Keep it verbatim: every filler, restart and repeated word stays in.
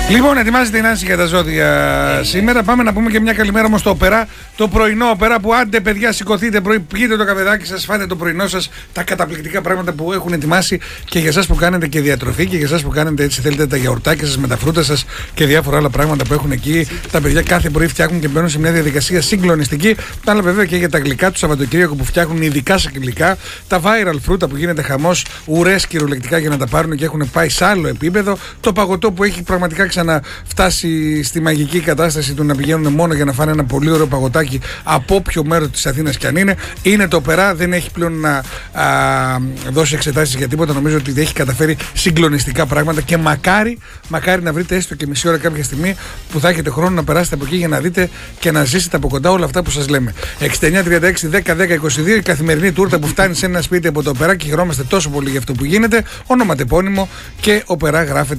Λοιπόν, ετοιμάζεται η Νάνση για τα ζώδια yeah. σήμερα. Πάμε να πούμε και μια καλημέρα όμως στο Οπερά. Το πρωινό Οπερά που άντε παιδιά σηκωθείτε πρωί, πιείτε το καφεδάκι σας, φάτε το πρωινό σας, τα καταπληκτικά πράγματα που έχουν ετοιμάσει και για εσάς που κάνετε και διατροφή και για εσάς που κάνετε έτσι θέλετε τα γιαουρτάκια σας με τα φρούτα σας και διάφορα άλλα πράγματα που έχουν εκεί. Τα παιδιά κάθε πρωί φτιάχνουν και μπαίνουν σε μια διαδικασία συγκλονιστική. Αλλά βέβαια και για τα γλυκά του Σαββατοκύριακο που φτιάχνουν ειδικά σε γλυκά. Τα viral φρούτα που γίνεται χαμός, ουρές κυριολεκτικά για να τα πάρουν και έχουν πάει σε άλλο επίπεδο. Το παγωτό που έχει πραγματικά ξαναφτάσει στη μαγική κατάσταση του να πηγαίνουν μόνο για να φάνε ένα πολύ ωραίο παγωτάκι από όποιο μέρο της Αθήνας κι αν είναι. Είναι το Οπερά, δεν έχει πλέον να α, δώσει εξετάσεις για τίποτα. Νομίζω ότι έχει καταφέρει συγκλονιστικά πράγματα και μακάρι, μακάρι να βρείτε έστω και μισή ώρα κάποια στιγμή που θα έχετε χρόνο να περάσετε από εκεί για να δείτε και να ζήσετε από κοντά όλα αυτά που σας λέμε. εξήντα εννιά τριάντα έξι δέκα δέκα είκοσι δύο η καθημερινή τούρτα που φτάνει σε ένα σπίτι από το Οπερά και χαιρόμαστε τόσο πολύ για αυτό που γίνεται. Ονοματεπώνυμο και Οπερά γράφεται.